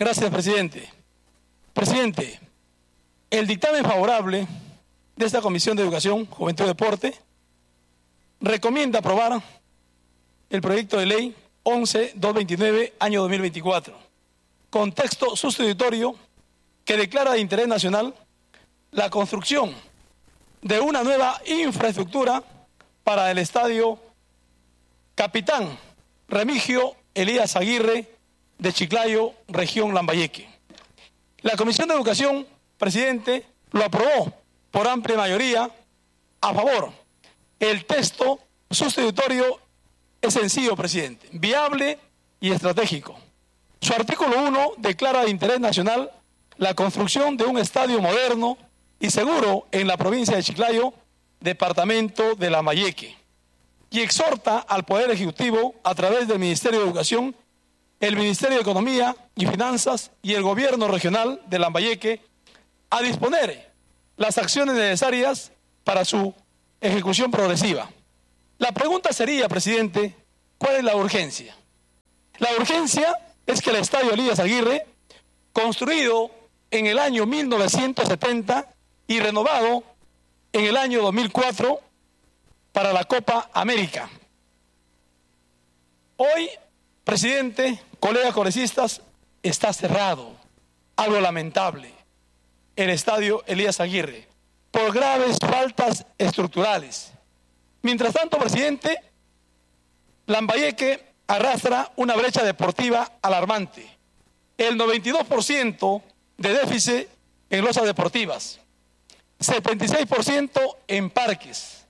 Gracias, presidente. Presidente, el dictamen favorable de esta Comisión de Educación, Juventud y Deporte recomienda aprobar el proyecto de ley 11.229, año 2024, con texto sustitutorio que declara de interés nacional la construcción de una nueva infraestructura para el Estadio Capitán Remigio Elías Aguirre de Chiclayo, región Lambayeque. La Comisión de Educación, presidente, lo aprobó por amplia mayoría a favor. El texto sustitutorio es sencillo, presidente, viable y estratégico. Su artículo 1 declara de interés nacional la construcción de un estadio moderno y seguro en la provincia de Chiclayo, departamento de Lambayeque, y exhorta al Poder Ejecutivo, a través del Ministerio de Educación, el Ministerio de Economía y Finanzas y el Gobierno Regional de Lambayeque, a disponer las acciones necesarias para su ejecución progresiva. La pregunta sería, presidente, ¿cuál es la urgencia? La urgencia es que el Estadio Elías Aguirre, construido en el año 1970 y renovado en el año 2004 para la Copa América. Hoy, presidente, colegas congresistas, está cerrado, algo lamentable, el Estadio Elías Aguirre, por graves faltas estructurales. Mientras tanto, presidente, Lambayeque arrastra una brecha deportiva alarmante. El 92% de déficit en losas deportivas, 76% en parques,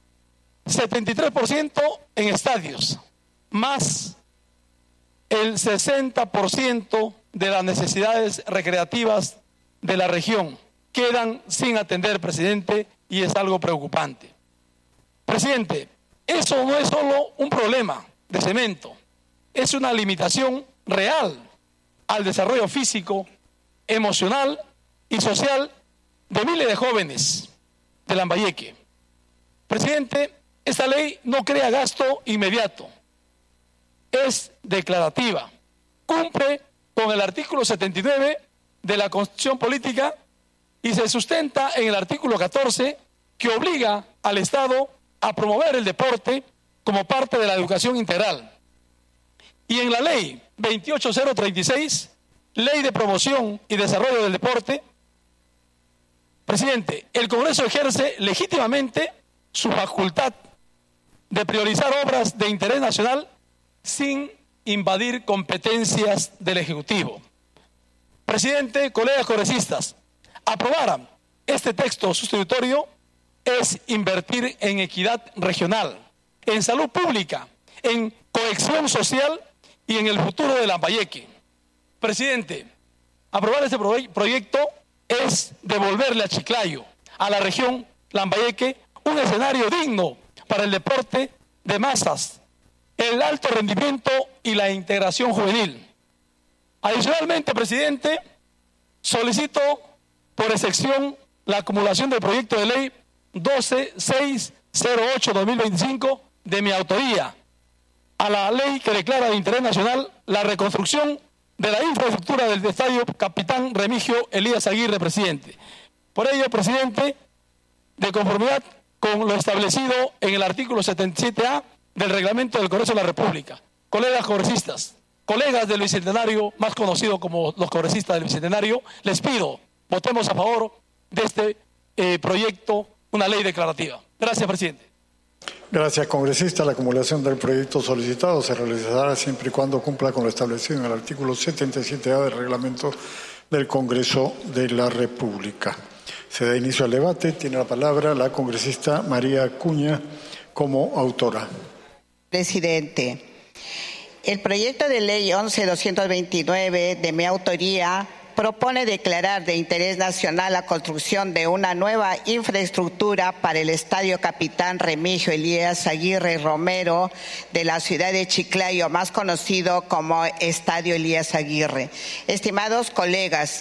73% en estadios, más el 60% de las necesidades recreativas de la región quedan sin atender, presidente, y es algo preocupante. Presidente, eso no es solo un problema de cemento, es una limitación real al desarrollo físico, emocional y social de miles de jóvenes de Lambayeque. Presidente, esta ley no crea gasto inmediato, es declarativa, cumple con el artículo 79 de la Constitución Política y se sustenta en el artículo 14, que obliga al Estado a promover el deporte como parte de la educación integral. Y en la ley 28036, Ley de Promoción y Desarrollo del Deporte, presidente, el Congreso ejerce legítimamente su facultad de priorizar obras de interés nacional sin invadir competencias del Ejecutivo. Presidente, colegas congresistas, aprobar este texto sustitutorio es invertir en equidad regional, en salud pública, en cohesión social y en el futuro de Lambayeque. Presidente, aprobar este proyecto es devolverle a Chiclayo, a la región Lambayeque, un escenario digno para el deporte de masas, el alto rendimiento y la integración juvenil. Adicionalmente, presidente, solicito por excepción la acumulación del proyecto de ley 12608-2025 de mi autoría a la ley que declara de interés nacional la reconstrucción de la infraestructura del Estadio Capitán Remigio Elías Aguirre, presidente. Por ello, presidente, de conformidad con lo establecido en el artículo 77A del reglamento del Congreso de la República, colegas congresistas, colegas del Bicentenario, más conocido como los congresistas del Bicentenario, les pido, votemos a favor de este proyecto, una ley declarativa. Gracias, presidente. Gracias, congresista. La acumulación del proyecto solicitado se realizará siempre y cuando cumpla con lo establecido en el artículo 77A del reglamento del Congreso de la República. Se da inicio al debate. Tiene la palabra la congresista María Acuña como autora. Presidente, el proyecto de ley 11.229 de mi autoría propone declarar de interés nacional la construcción de una nueva infraestructura para el Estadio Capitán Remigio Elías Aguirre Romero de la ciudad de Chiclayo, más conocido como Estadio Elías Aguirre. Estimados colegas,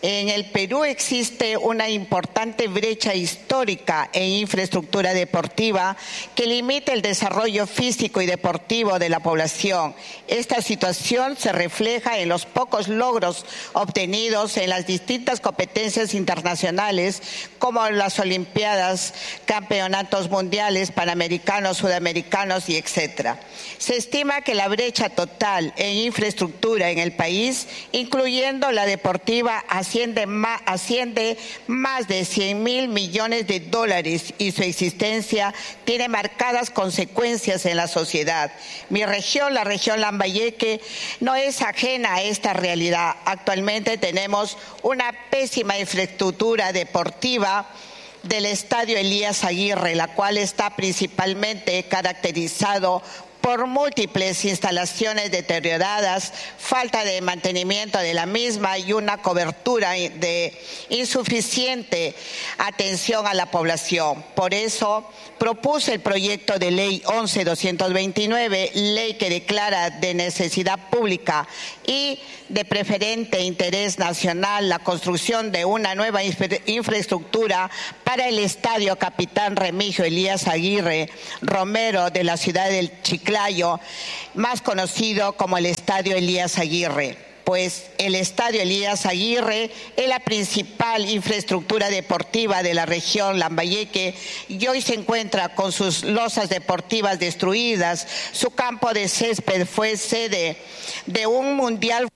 En el Perú existe una importante brecha histórica en infraestructura deportiva que limita el desarrollo físico y deportivo de la población. Esta situación se refleja en los pocos logros obtenidos en las distintas competencias internacionales como las Olimpiadas, campeonatos mundiales, panamericanos, sudamericanos y etc. Se estima que la brecha total en infraestructura en el país, incluyendo la deportiva, asciende más de 100.000 millones de dólares y su existencia tiene marcadas consecuencias en la sociedad. Mi región, la región Lambayeque, no es ajena a esta realidad. Actualmente tenemos una pésima infraestructura deportiva del Estadio Elías Aguirre, la cual está principalmente caracterizado por múltiples instalaciones deterioradas, falta de mantenimiento de la misma y una cobertura de insuficiente atención a la población. Por eso propuse el proyecto de ley 11.229, ley que declara de necesidad pública y de preferente interés nacional la construcción de una nueva infraestructura para el Estadio Capitán Remigio Elías Aguirre Romero de la ciudad del Chiclayo, más conocido como el Estadio Elías Aguirre. Pues el Estadio Elías Aguirre es la principal infraestructura deportiva de la región Lambayeque y hoy se encuentra con sus losas deportivas destruidas. Su campo de césped fue sede de un mundial.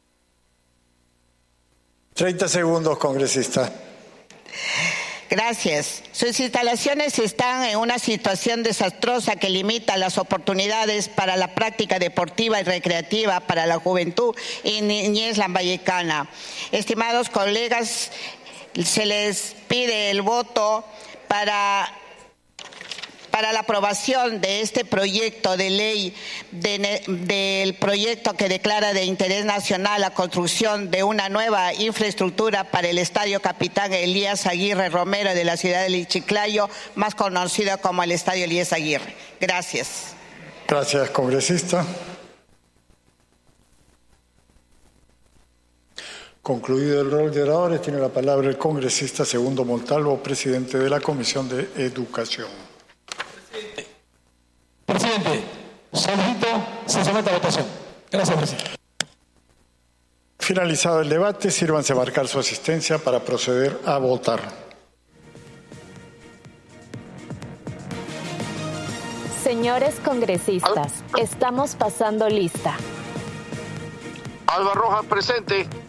30 segundos, congresista. Gracias. Sus instalaciones están en una situación desastrosa que limita las oportunidades para la práctica deportiva y recreativa para la juventud y niñez lambayecana. Estimados colegas, se les pide el voto para la aprobación de este proyecto de ley, del proyecto que declara de interés nacional la construcción de una nueva infraestructura para el Estadio Capitán Elías Aguirre Romero de la ciudad de Chiclayo, más conocido como el Estadio Elías Aguirre. Gracias. Gracias, congresista. Concluido el rol de oradores, tiene la palabra el congresista Segundo Montalvo, presidente de la Comisión de Educación. Presidente, solicito se someta a votación. Gracias, presidente. Finalizado el debate, sírvanse a marcar su asistencia para proceder a votar. Señores congresistas, estamos pasando lista. Alba Rojas, presente.